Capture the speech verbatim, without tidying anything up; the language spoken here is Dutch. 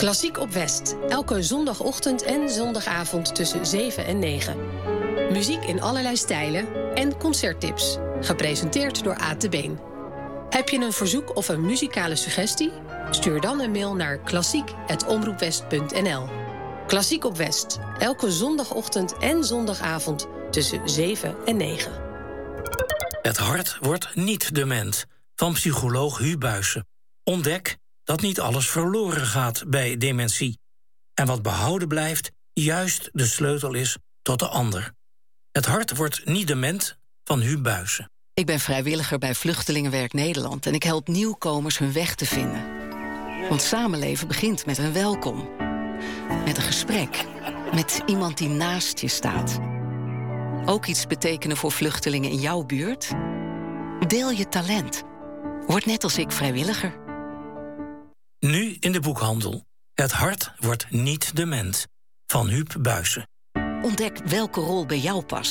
Klassiek op West. Elke zondagochtend en zondagavond tussen zeven en negen. Muziek in allerlei stijlen en concerttips. Gepresenteerd door Aad de Been. Heb je een verzoek of een muzikale suggestie? Stuur dan een mail naar klassiek apenstaartje omroepwest punt n l. Klassiek op West. Elke zondagochtend en zondagavond tussen zeven en negen. Het hart wordt niet dement. Van psycholoog Hu Buijsen. Ontdek dat niet alles verloren gaat bij dementie. En wat behouden blijft, juist de sleutel is tot de ander. Het hart wordt niet dement van Hu Buijsen. Ik ben vrijwilliger bij Vluchtelingenwerk Nederland en ik help nieuwkomers hun weg te vinden. Want samenleven begint met een welkom. Met een gesprek. Met iemand die naast je staat. Ook iets betekenen voor vluchtelingen in jouw buurt? Deel je talent. Word net als ik vrijwilliger. Nu in de boekhandel. Het hart wordt niet dement van Huub Buijsen. Ontdek welke rol bij jou past.